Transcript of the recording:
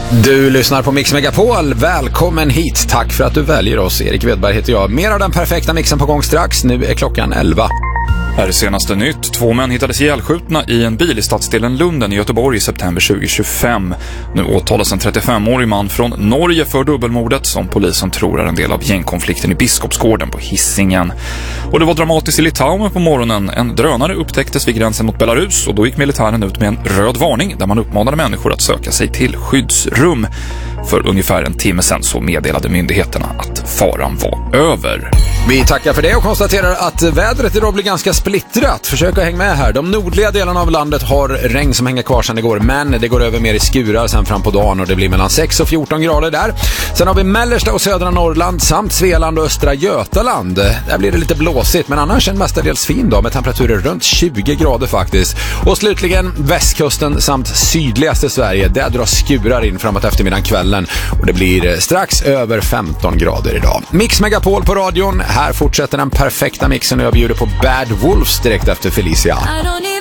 Du lyssnar på Mix Megapol. Välkommen hit. Tack för att du väljer oss. Erik Wedberg heter jag. Mer av den perfekta mixen på gång strax. Nu är klockan 11. Här är senaste nytt. 2 män hittades ihjälskjutna i en bil i stadsdelen Lunden i Göteborg i september 2025. Nu åtalas en 35-årig man från Norge för dubbelmordet som polisen tror är en del av gängkonflikten i Biskopsgården på Hisingen. Och det var dramatiskt i Litauen på morgonen. En drönare upptäcktes vid gränsen mot Belarus och då gick militären ut med en röd varning där man uppmanade människor att söka sig till skyddsrum. För ungefär en timme sedan så meddelade myndigheterna att faran var över. Vi tackar för det och konstaterar att vädret idag blir ganska splittrat. Försök att hänga med här. De nordliga delarna av landet har regn som hänger kvar sedan igår, men det går över mer i skurar sen fram på dagen och det blir mellan 6 och 14 grader där. Sen har vi mellersta och södra Norrland samt Svealand och östra Götaland. Där blir det lite blåsigt, men annars en mestadels fin dag med temperaturer runt 20 grader faktiskt. Och slutligen västkusten samt sydligaste Sverige. Där drar skurar in framåt eftermiddagen kvällen och det blir strax över 15 grader idag. Mix Megapol på radion. Här fortsätter den perfekta mixen och jag bjuder på Bad Wolves direkt efter Felicia.